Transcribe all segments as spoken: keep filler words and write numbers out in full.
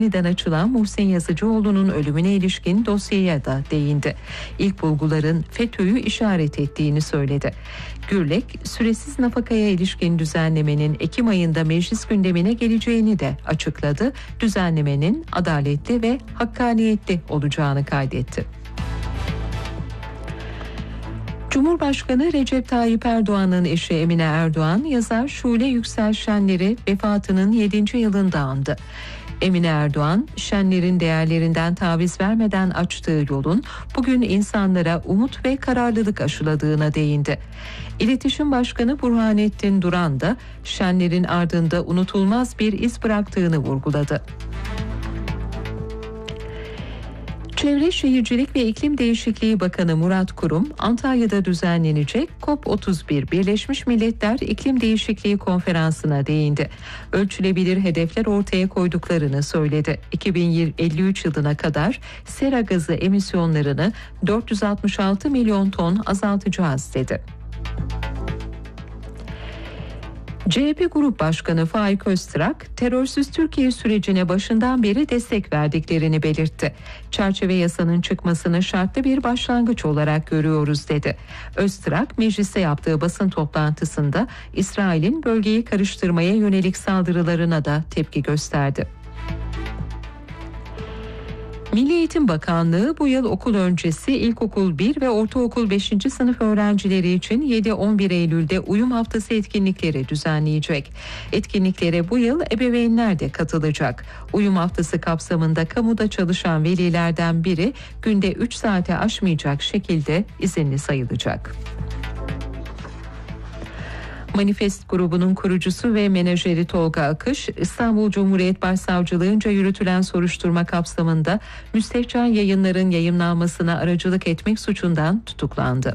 Yeniden açılan Muhsin Yazıcıoğlu'nun ölümüne ilişkin dosyaya da değindi. İlk bulguların FETÖ'yü işaret ettiğini söyledi. Gürlek, süresiz nafakaya ilişkin düzenlemenin Ekim ayında meclis gündemine geleceğini de açıkladı. Düzenlemenin adaletli ve hakkaniyetli olacağını kaydetti. Cumhurbaşkanı Recep Tayyip Erdoğan'ın eşi Emine Erdoğan, yazar Şule Yüksel Şenler'i vefatının yedinci yılında andı. Emine Erdoğan, Şenler'in değerlerinden taviz vermeden açtığı yolun bugün insanlara umut ve kararlılık aşıladığına değindi. İletişim Başkanı Burhanettin Duran da Şenler'in ardında unutulmaz bir iz bıraktığını vurguladı. Çevre Şehircilik ve İklim Değişikliği Bakanı Murat Kurum, Antalya'da düzenlenecek COP otuz bir Birleşmiş Milletler İklim Değişikliği Konferansı'na değindi. Ölçülebilir hedefler ortaya koyduklarını söyledi. iki bin elli üç yılına kadar sera gazı emisyonlarını dört yüz altmış altı milyon ton azaltacağız dedi. C H P Grup Başkanı Faik Öztrak, terörsüz Türkiye sürecine başından beri destek verdiklerini belirtti. Çerçeve yasanın çıkmasını şartlı bir başlangıç olarak görüyoruz dedi. Öztrak, mecliste yaptığı basın toplantısında İsrail'in bölgeyi karıştırmaya yönelik saldırılarına da tepki gösterdi. Milli Eğitim Bakanlığı bu yıl okul öncesi ilkokul bir ve ortaokul beşinci sınıf öğrencileri için yedi on bir Eylül'de uyum haftası etkinlikleri düzenleyecek. Etkinliklere bu yıl ebeveynler de katılacak. Uyum haftası kapsamında kamuda çalışan velilerden biri günde üç saate aşmayacak şekilde izinli sayılacak. Manifest grubunun kurucusu ve menajeri Tolga Akış, İstanbul Cumhuriyet Başsavcılığınca yürütülen soruşturma kapsamında müstehcen yayınların yayımlanmasına aracılık etmek suçundan tutuklandı.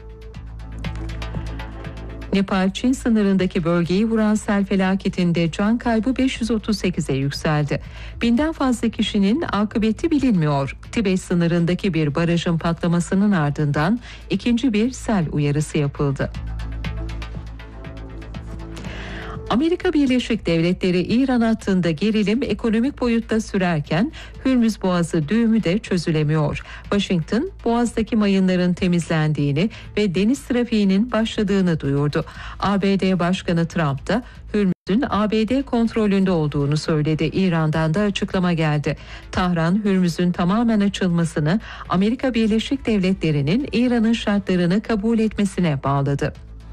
Nepal-Çin sınırındaki bölgeyi vuran sel felaketinde can kaybı beş yüz otuz sekize yükseldi. Binden fazla kişinin akıbeti bilinmiyor. Tibet sınırındaki bir barajın patlamasının ardından ikinci bir sel uyarısı yapıldı. Amerika Birleşik Devletleri İran hattında gerilim ekonomik boyutta sürerken Hürmüz Boğazı düğümü de çözülemiyor. Washington, Boğaz'daki mayınların temizlendiğini ve deniz trafiğinin başladığını duyurdu. A B D Başkanı Trump da Hürmüz'ün A B D kontrolünde olduğunu söyledi. İran'dan da açıklama geldi. Tahran, Hürmüz'ün tamamen açılmasını Amerika Birleşik Devletleri'nin İran'ın şartlarını kabul etmesine bağladı.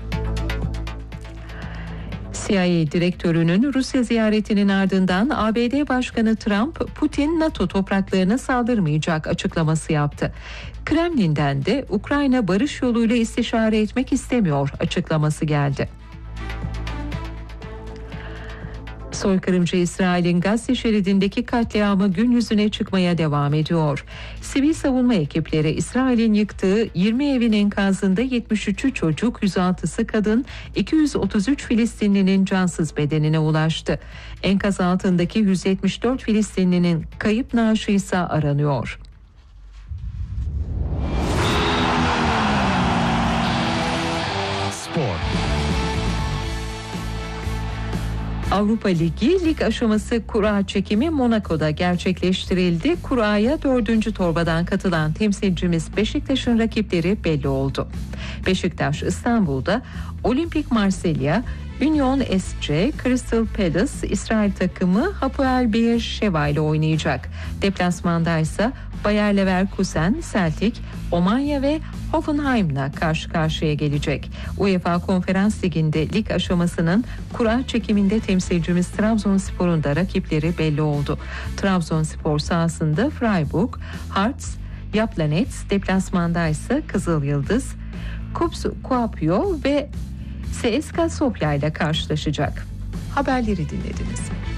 C I A direktörünün Rusya ziyaretinin ardından A B D Başkanı Trump, Putin NATO topraklarına saldırmayacak açıklaması yaptı. Kremlin'den de Ukrayna barış yoluyla istişare etmek istemiyor açıklaması geldi. Soykırımcı İsrail'in Gazze şeridindeki katliamı gün yüzüne çıkmaya devam ediyor. Sivil savunma ekipleri İsrail'in yıktığı yirmi evin enkazında yetmiş üçü çocuk, yüz altısı kadın, iki yüz otuz üç Filistinlinin cansız bedenine ulaştı. Enkaz altındaki yüz yetmiş dört Filistinlinin kayıp naaşı ise aranıyor. Spor. Avrupa Ligi lig aşaması kura çekimi Monaco'da gerçekleştirildi. Kuraya dördüncü torbadan katılan temsilcimiz Beşiktaş'ın rakipleri belli oldu. Beşiktaş İstanbul'da Olimpik Marsilya, Union S C, Crystal Palace, İsrail takımı Hapoel Beersheva ile oynayacak. Deplasmanda ise Bayer Leverkusen, Celtic, Omanya ve Hoffenheim'la karşı karşıya gelecek. UEFA Konferans Ligi'nde lig aşamasının kura çekiminde temsilcimiz Trabzonspor'un da rakipleri belli oldu. Trabzonspor sahasında Freiburg, Hearts, Jablonec, deplasmanda ise Kızıl Yıldız, Kups Kuopio ve C S K A Sofia ile karşılaşacak. Haberleri dinlediniz.